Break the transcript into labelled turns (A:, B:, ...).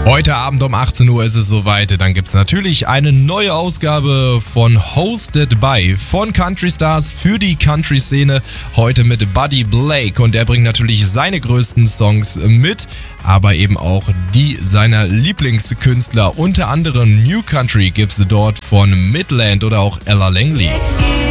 A: Heute Abend um 18 Uhr ist es soweit. Dann gibt es natürlich eine neue Ausgabe von Hosted by von Country Stars für die Country-Szene. Heute mit Buddy Blake und er bringt natürlich seine größten Songs mit, aber eben auch die seiner Lieblingskünstler. Unter anderem New Country gibt es dort von Midland oder auch Ella Langley.